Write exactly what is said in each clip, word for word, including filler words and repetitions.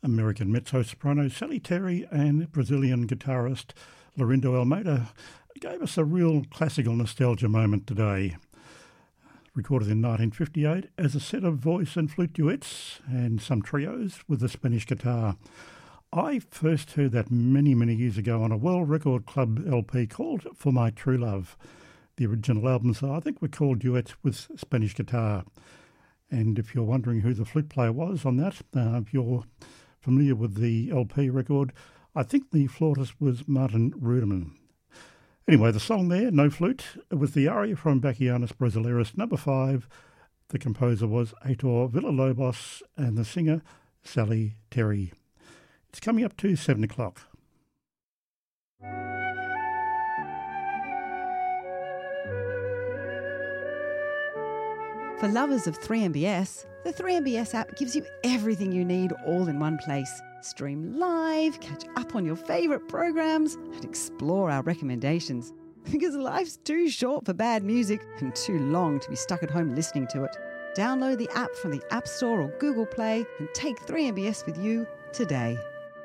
American mezzo-soprano Sally Terry and Brazilian guitarist Lorindo Almeida gave us a real classical nostalgia moment today. Recorded in nineteen fifty-eight as a set of voice and flute duets and some trios with the Spanish guitar. I first heard that many, many years ago on a World Record Club L P called For My True Love. The original albums, I think, were called Duets with Spanish Guitar. And if you're wondering who the flute player was on that, uh, if you're familiar with the L P record, I think the flautist was Martin Ruderman. Anyway, the song there, No Flute, was the aria from Bachianas Brasileiras number five. The composer was Heitor Villa-Lobos and the singer Sally Terry. It's coming up to seven o'clock. For lovers of three M B S, the three M B S app gives you everything you need all in one place. Stream live, catch up on your favourite programs, and explore our recommendations. Because life's too short for bad music and too long to be stuck at home listening to it. Download the app from the App Store or Google Play and take three M B S with you today.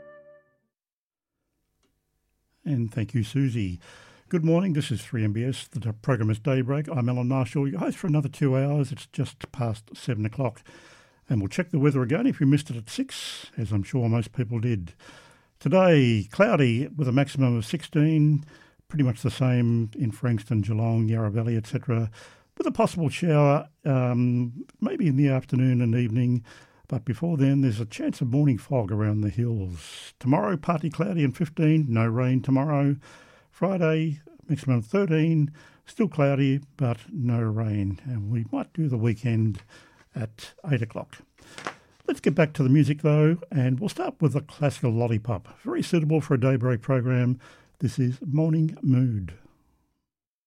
And thank you, Susie. Good morning, this is three M B S. The program is Daybreak. I'm Alan Marshall, your host for another two hours. It's just past seven o'clock. And we'll check the weather again if you missed it at six, as I'm sure most people did. Today, cloudy with a maximum of sixteen, pretty much the same in Frankston, Geelong, Yarra Valley, et cetera, with a possible shower um, maybe in the afternoon and evening. But before then, there's a chance of morning fog around the hills. Tomorrow, partly cloudy and fifteen, no rain tomorrow. Friday, maximum thirteen, still cloudy, but no rain. And we might do the weekend at eight o'clock. Let's get back to the music, though, and we'll start with a classical lollipop. Very suitable for a daybreak program. This is Morning Mood.